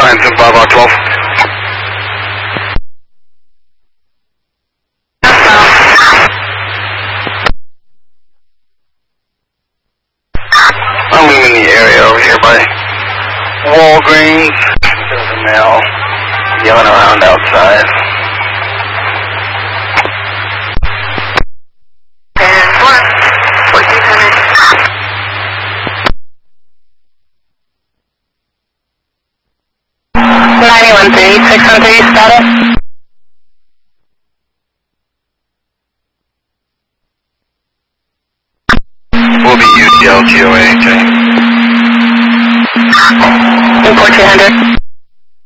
5 12. I'm in the area over here by Walgreens. There's a male yelling around outside. And 1400. 9130, 613 status. Will be UTL GOA, okay. 1400.